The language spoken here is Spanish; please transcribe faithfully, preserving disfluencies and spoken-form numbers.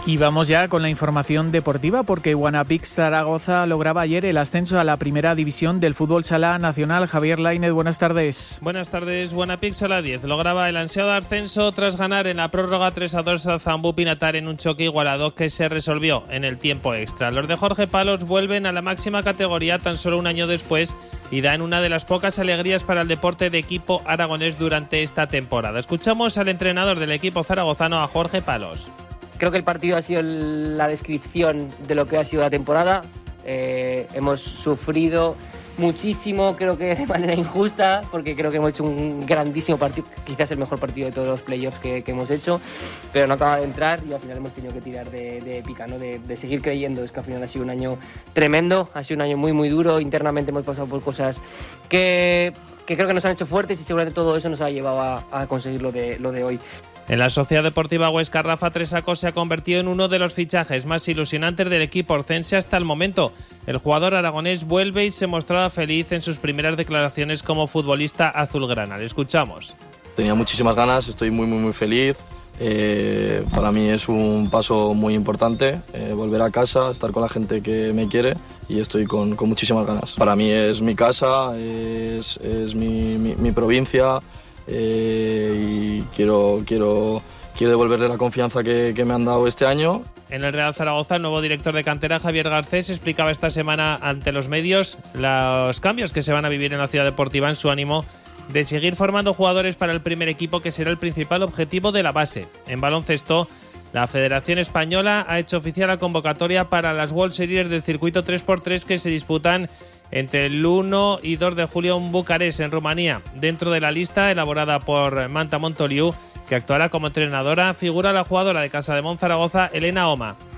Y vamos ya con la información deportiva porque Guanapix Zaragoza lograba ayer el ascenso a la primera división del fútbol sala nacional. Javier Lainez, buenas tardes. Buenas tardes. Guanapix Sala diez lograba el ansiado ascenso tras ganar en la prórroga tres a dos a Zambú Pinatar en un choque igualado que se resolvió en el tiempo extra. Los de Jorge Palos vuelven a la máxima categoría tan solo un año después y dan una de las pocas alegrías para el deporte de equipo aragonés durante esta temporada. Escuchamos al entrenador del equipo zaragozano, a Jorge Palos. Creo que el partido ha sido la descripción de lo que ha sido la temporada. Eh, hemos sufrido muchísimo, creo que de manera injusta, porque creo que hemos hecho un grandísimo partido, quizás el mejor partido de todos los playoffs que, que hemos hecho, pero no acaba de entrar y al final hemos tenido que tirar de, de épica, ¿no? de, de seguir creyendo. Es que al final ha sido un año tremendo, ha sido un año muy muy duro. Internamente hemos pasado por cosas que, que creo que nos han hecho fuertes y seguramente todo eso nos ha llevado a, a conseguir lo de, lo de hoy. En la Sociedad Deportiva Huesca, Rafa Tresacos se ha convertido en uno de los fichajes más ilusionantes del equipo orcense hasta el momento. El jugador aragonés vuelve y se mostraba feliz en sus primeras declaraciones como futbolista azulgrana. Le escuchamos. Tenía muchísimas ganas, estoy muy muy muy feliz. Eh, para mí es un paso muy importante, eh, volver a casa, estar con la gente que me quiere y estoy con, con muchísimas ganas. Para mí es mi casa, es, es mi, mi, mi provincia. Eh, y quiero, quiero, quiero devolverle la confianza que, que me han dado este año. En el Real Zaragoza, el nuevo director de cantera, Javier Garcés, explicaba esta semana ante los medios los cambios que se van a vivir en la ciudad deportiva en su ánimo de seguir formando jugadores para el primer equipo, que será el principal objetivo de la base. En baloncesto, la Federación Española ha hecho oficial la convocatoria para las World Series del circuito tres por tres que se disputan entre el uno y dos de julio en Bucarest, en Rumanía. Dentro de la lista elaborada por Manta Montoliu, que actuará como entrenadora, figura la jugadora de Casa de Monzaragoza, Elena Oma.